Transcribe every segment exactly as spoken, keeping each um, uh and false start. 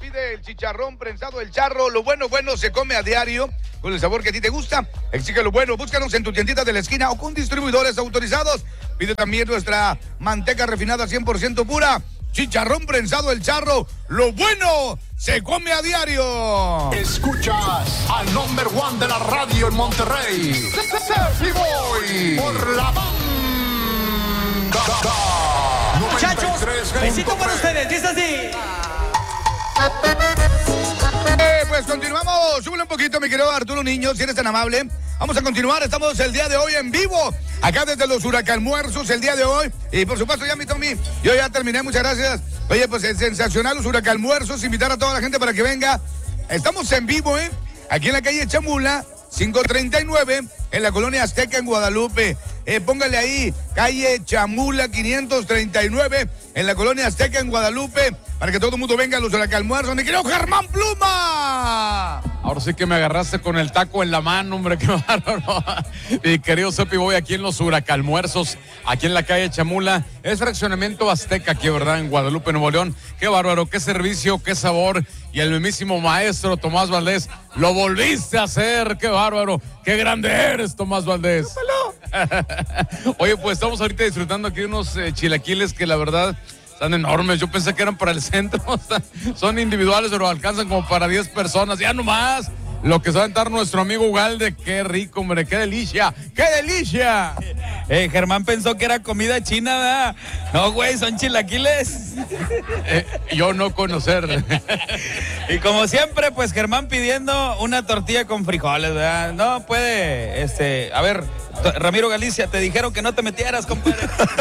Pide el chicharrón prensado, el charro. Lo bueno, bueno se come a diario con el sabor que a ti te gusta. Exige lo bueno. Búscanos en tu tiendita de la esquina o con distribuidores autorizados. Pide también nuestra manteca refinada cien por ciento pura. Chicharrón prensado, el charro. Lo bueno se come a diario. Escuchas al number one de la radio en Monterrey. Sergi Boy. Por la banda. Muchachos, besito para ustedes. Dice así. Eh, pues continuamos, súbele un poquito, mi querido Arturo Niño, si eres tan amable. Vamos a continuar, estamos el día de hoy en vivo, acá desde los Huracanmuerzos, el día de hoy. Y por supuesto, ya mi Tommy, yo ya terminé, muchas gracias. Oye, pues es sensacional los Huracanmuerzos, invitar a toda la gente para que venga. Estamos en vivo, ¿eh? Aquí en la calle Chamula, quinientos treinta y nueve, en la colonia Azteca, en Guadalupe. Eh, póngale ahí, calle Chamula, quinientos treinta y nueve, en la colonia Azteca, en Guadalupe, para que todo el mundo venga a los Huracanmuerzos. ¡Mi querido Germán Pluma! Ahora sí que me agarraste con el taco en la mano, hombre, qué bárbaro. Mi querido Sepi, voy aquí en los Huracanmuerzos, aquí en la calle Chamula. Es fraccionamiento Azteca aquí, ¿verdad? En Guadalupe, Nuevo León. Qué bárbaro, qué servicio, qué sabor. Y el mismísimo maestro Tomás Valdés, lo volviste a hacer, qué bárbaro. Qué grande eres, Tomás Valdés. Oye, pues estamos ahorita disfrutando aquí unos eh, chilaquiles que la verdad están enormes. Yo pensé que eran para el centro. Son individuales, pero alcanzan como para diez personas. Ya nomás lo que se va a aventar nuestro amigo Ugalde. Qué rico, hombre, qué delicia, qué delicia. Eh, Germán pensó que era comida china, ¿verdad? No, güey, son chilaquiles. Eh, yo no conocer. Y como siempre, pues Germán pidiendo una tortilla con frijoles, ¿verdad? No puede, este, a ver, Ramiro Galicia, te dijeron que no te metieras, compadre.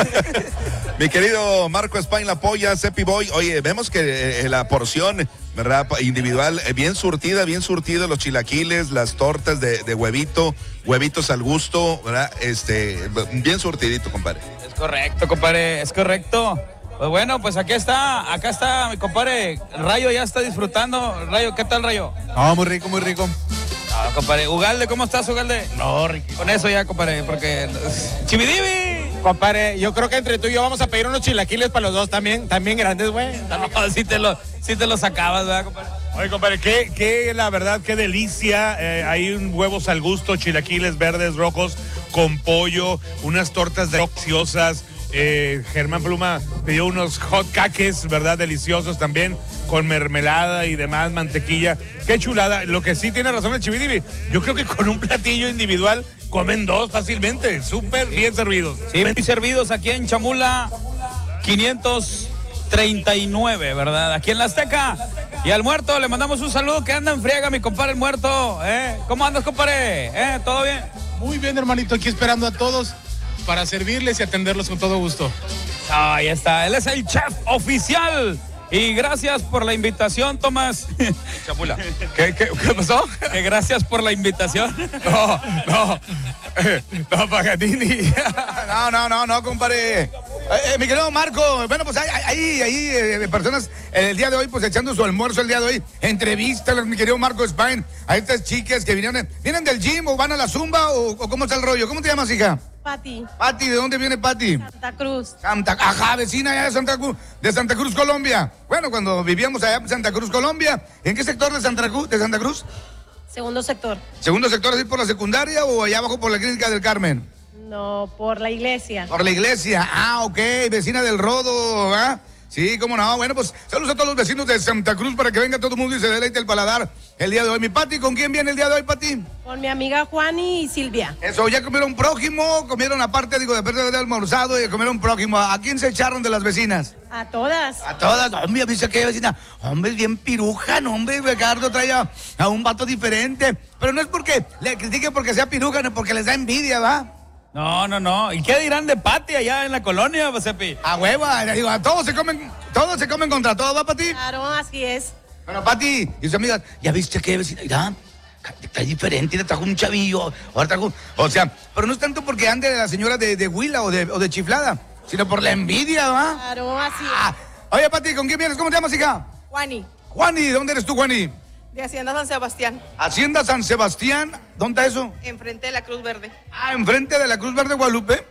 Mi querido Marco Espain, la polla, Sepi Boy. Oye, vemos que eh, la porción, ¿verdad? Individual, eh, bien surtida, bien surtida, los chilaquiles, las tortas de, de huevito, huevitos al gusto, ¿verdad? Este, bien surtidito, compadre. Es correcto, compadre, es correcto. Pues bueno, pues aquí está, acá está mi compadre Rayo, ya está disfrutando. Rayo, ¿qué tal, Rayo? No, muy rico, muy rico. Ah, compadre, Ugalde, ¿cómo estás, Ugalde? No, rico. Con eso ya, compadre, porque... ¡Chividivi! Compadre, yo creo que entre tú y yo vamos a pedir unos chilaquiles para los dos también, también grandes, güey. No, sí te lo, sí te lo sacabas, ¿verdad, compadre? Oye, compadre, qué, qué, la verdad, qué delicia. Eh, hay un huevos al gusto, chilaquiles verdes, rojos, con pollo, unas tortas deliciosas. Eh, Germán Pluma pidió unos hot cakes, ¿verdad? Deliciosos también, con mermelada y demás, mantequilla. Qué chulada. Lo que sí tiene razón el Chividivi, yo creo que con un platillo individual comen dos fácilmente, súper bien servidos. Sí, bien servidos aquí en Chamula, quinientos treinta y nueve, ¿verdad? Aquí en la Azteca. Y al muerto le mandamos un saludo, que anda en friega, mi compadre el muerto. ¿Eh? ¿Cómo andas, compadre? ¿Eh? ¿Todo bien? Muy bien, hermanito, aquí esperando a todos para servirles y atenderlos con todo gusto. Ahí está, él es el chef oficial. Y gracias por la invitación, Tomás. Chamula. ¿Qué, qué, qué pasó? Que gracias por la invitación. No, no. Eh, no, Paganini. No, no, no, no, compadre. Eh, eh, mi querido Marco, bueno, pues ahí, ahí, ahí eh, personas eh, el día de hoy, pues echando su almuerzo el día de hoy. Entrevístalas, mi querido Marco Spain, a estas chicas que vinieron, ¿vienen del gym o van a la zumba o, o cómo está el rollo? ¿Cómo te llamas, hija? Pati. Pati, ¿de dónde viene Pati? Santa Cruz. Santa, ajá, vecina allá de Santa Cruz, de Santa Cruz, Colombia. Bueno, cuando vivíamos allá en Santa Cruz, Colombia, ¿en qué sector de Santa Cruz? De Santa Cruz? Segundo sector. ¿Segundo sector así por la secundaria o allá abajo por la Clínica del Carmen? No, por la iglesia. Por la iglesia, ah, ok, vecina del Rodo, ¿ah? Sí, cómo no, bueno, pues saludos a todos los vecinos de Santa Cruz para que venga todo el mundo y se deleite el paladar el día de hoy. Mi Pati, ¿con quién viene el día de hoy, Pati? Con mi amiga Juani y Silvia. Eso, ya comieron prójimo, comieron aparte, digo, después de haber almorzado y comieron prójimo. ¿A quién se echaron de las vecinas? A todas. A todas, hombre, ¿viste qué vecina? Hombre, es bien piruja, no, hombre, Ricardo trae a, a un vato diferente. Pero no es porque le critique porque sea piruja, no, porque les da envidia, ¿va? No, no, no. ¿Y qué dirán de Pati allá en la colonia, Sepi? A hueva, digo, a todos se comen, todos se comen contra todos, ¿va, Pati? Claro, así es. Bueno, Pati y sus amigas, ¿ya viste qué vecina? Mira, está diferente, le trajo un chavillo, ahora trajo, o sea, pero no es tanto porque ande la señora de, de Huila o de, o de Chiflada, sino por la envidia, ¿va? Claro, así es. Ah, oye, Pati, ¿con quién vienes? ¿Cómo te llamas, hija? Juani, Juani, ¿de dónde eres tú, Juani? de Hacienda San Sebastián, Hacienda San Sebastián, ¿dónde está eso? enfrente de la Cruz Verde. Ah, enfrente de la Cruz Verde Guadalupe.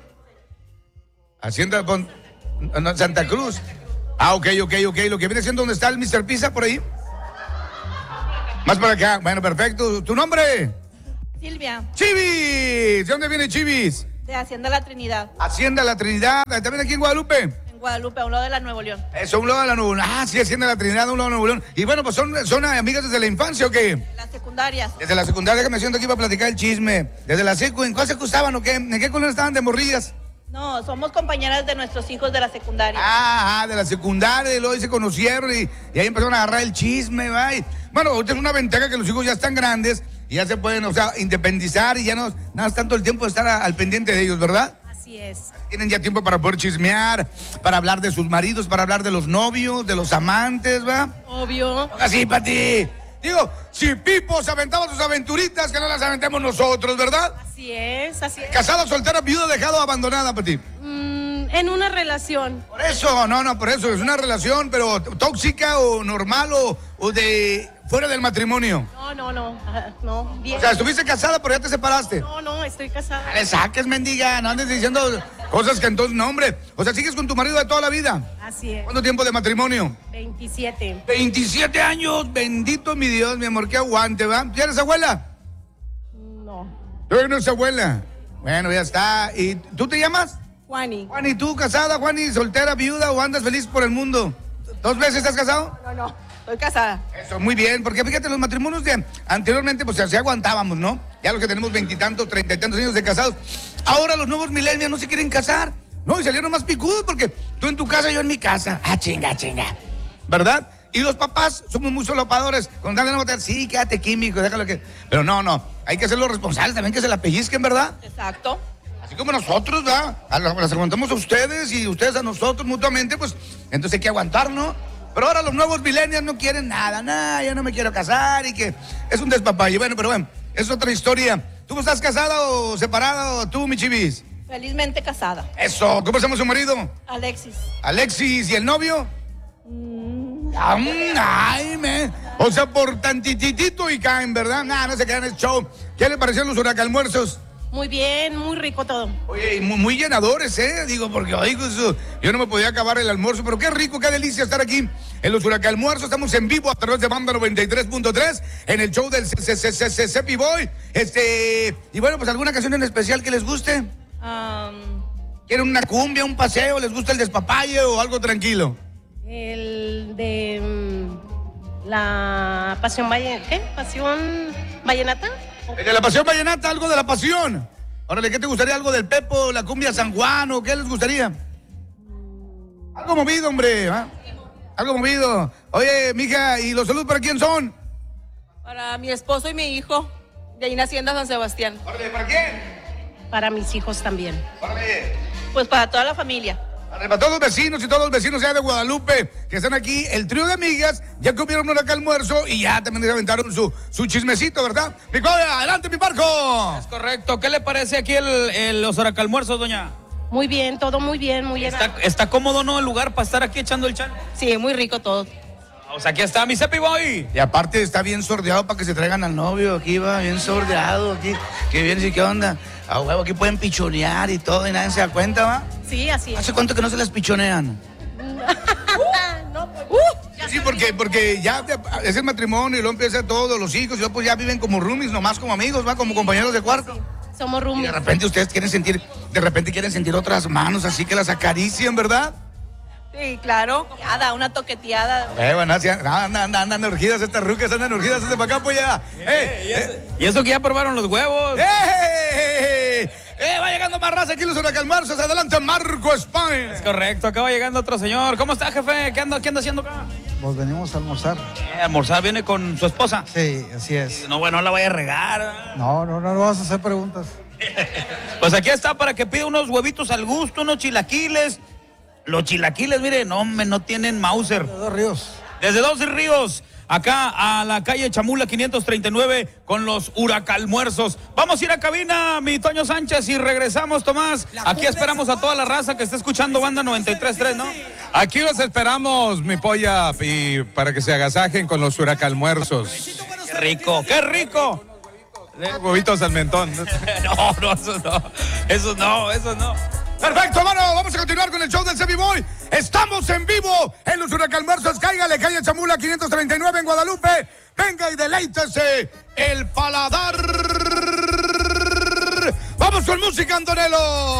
Hacienda con no, Santa Cruz. Ah, ok, ok, ok. Lo que viene siendo donde está el mister Pizza por ahí. Más para acá. Bueno, perfecto. ¿Tu nombre? Silvia, Chivis. ¿De dónde viene Chivis? de Hacienda La Trinidad, Hacienda La Trinidad. ¿También aquí en Guadalupe? en Guadalupe, a un lado de la Nuevo León. Eso, un lado de la Nuevo León. Ah, sí, Hacienda La Trinidad, un lado de Nuevo León. Y bueno, pues son, son amigas desde la infancia, ¿o qué? Las secundarias. Desde la secundaria que me siento aquí para platicar el chisme. Desde la secu, ¿en cuál se gustaban o qué? ¿En qué color estaban de morrillas? No, somos compañeras de nuestros hijos de la secundaria. Ah, ah, de la secundaria, y luego ahí se conocieron y, y ahí empezaron a agarrar el chisme, ¿va? Y, bueno, ahorita es una ventaja que los hijos ya están grandes y ya se pueden, o sea, independizar y ya no nada más tanto el tiempo de estar a- al pendiente de ellos, ¿verdad? Así es. Tienen ya tiempo para poder chismear, para hablar de sus maridos, para hablar de los novios, de los amantes, ¿va? Obvio. Así, Pati. Digo, si Pipo se aventaba sus aventuritas, que no las aventemos nosotros, ¿verdad? Así es, así es. Casada, soltera, viuda, dejada o abandonada, Pati. Mm, en una relación. Por eso, no, no, por eso, es una relación, pero tóxica o normal o, o de fuera del matrimonio. No, no, no. Ajá, no, bien. O sea, estuviste casada, pero ya te separaste. No, no, estoy casada. No le saques, mendiga, no andes diciendo cosas que entonces, no, hombre. O sea, sigues con tu marido de toda la vida. Así es. ¿Cuánto tiempo de matrimonio? veintisiete. veintisiete años, bendito mi Dios, mi amor, que aguante, ¿va? ¿Ya eres abuela? No. ¿Tú no eres abuela? Bueno, ya está. ¿Y tú te llamas? Juani. Juan, ¿y tú casada, Juan, y soltera, viuda o andas feliz por el mundo? ¿Dos veces estás casado? No, no. Estoy casada. Eso, muy bien, porque fíjate, los matrimonios de anteriormente, pues así aguantábamos, ¿no? Ya los que tenemos veintitantos, treinta y tantos años de casados. Ahora los nuevos millennials no se quieren casar, ¿no? Y salieron más picudos porque tú en tu casa, yo en mi casa. Ah, chinga, chinga. ¿Verdad? Y los papás somos muy solapadores. Con darle una botella, sí, quédate químico, déjalo que. Pero no, no. Hay que ser los responsables también que se la pellizquen, ¿verdad? Exacto. Así como nosotros, ¿verdad? A las, las aguantamos a ustedes y ustedes a nosotros mutuamente, pues entonces hay que aguantar, ¿no? Pero ahora los nuevos millennials no quieren nada, nada, yo no me quiero casar y que es un despapalle. Bueno, pero bueno, es otra historia. ¿Tú estás casada o separada o tú, mi chivis? Felizmente casada. Eso, ¿cómo se llama su marido? Alexis. Alexis, ¿y el novio? Ay, me. O sea, por tantititito y caen, ¿verdad? Nah, no se quedan, es show. ¿Qué le parecieron los huracalmuerzos? Muy bien, muy rico todo. Oye, y muy, muy llenadores, ¿eh? Digo, porque oigo eso, yo no me podía acabar el almuerzo, pero qué rico, qué delicia estar aquí en los Huracalmuerzos. Estamos en vivo a través de Banda noventa y tres punto tres en el show del Cepi Boy. Este, y bueno, pues alguna canción en especial que les guste. Am, ¿Quieren una cumbia, un paseo? ¿Les gusta el despapalle o algo tranquilo? el de mm, la pasión vallenata. ¿Qué? ¿Pasión vallenata? El de la pasión vallenata, algo de la pasión. Órale, ¿qué te gustaría? ¿Algo del Pepo, la cumbia San Juan o qué les gustaría? Algo movido, hombre, ¿ah? Algo movido. Oye, mija, ¿y los saludos para quién son? Para mi esposo y mi hijo, de ahí en Hacienda San Sebastián. Órale, ¿para quién? Para mis hijos también. Órale. Pues para toda la familia. Para todos los vecinos y todos los vecinos ya de Guadalupe que están aquí, el trío de amigas, ya comieron un almuerzo y ya también les aventaron su, su chismecito, ¿verdad? Mi coya, adelante, mi barco. Es correcto. ¿Qué le parece aquí el, el, los horacalmuerzos, doña? Muy bien, todo muy bien, muy bien. ¿Está, está cómodo, no, el lugar para estar aquí echando el chan? Sí, muy rico todo. O sea, aquí está mi Cepi Boy. Y aparte está bien sordeado para que se traigan al novio, aquí va, bien sordeado, aquí, que bien, sí, ¿qué onda? A huevo, aquí pueden pichonear y todo y nadie se da cuenta, ¿va? Sí, así es. ¿Hace cuánto que no se las pichonean? No, pues, Uh, sí, porque, porque ya te- es el matrimonio y luego empieza todo, los hijos, y luego pues ya viven como roomies, nomás como amigos, va, como compañeros de cuarto. somos Y roomies. de repente ustedes quieren sentir, de repente quieren sentir otras manos así que las acaricien, ¿verdad? Sí, claro. Toqueteada, una toqueteada. Eh, bueno, así, andan, andan, andan urgidas estas rucas, andan urgidas desde para acá, pues ya. Eh, eh, Y eso que ya probaron los huevos. eh, eh, eh, va llegando más raza aquí los huracalmuerzos, adelante Marco España. Es correcto, acaba llegando otro señor. ¿Cómo está, jefe? ¿Qué anda, qué anda haciendo acá? Pues venimos a almorzar. Eh, almorzar, viene con su esposa. Sí, así es. No, bueno, no la vaya a regar. No, no, no, no vas a hacer preguntas. Pues aquí está para que pida unos huevitos al gusto, unos chilaquiles. Los chilaquiles, mire, no, me, no tienen Mauser. De Dos Ríos. Desde Dos Ríos, acá a la calle Chamula quinientos treinta y nueve con los huracalmuerzos. Vamos a ir a cabina, mi Toño Sánchez, y regresamos, Tomás. Aquí esperamos a toda la raza que está escuchando Banda noventa y tres punto tres, ¿no? Aquí los esperamos, mi polla, y para que se agasajen con los huracalmuerzos. ¡Qué rico, qué rico! Huevitos al mentón. No, no, eso no, eso no, eso no. Perfecto, bueno, vamos a continuar con el show del Cepi Boy. Estamos en vivo en los huracalmuerzos. Cáigale, calle Chamula quinientos treinta y nueve en Guadalupe. Venga y deleítese el paladar. Vamos con música, Antonello.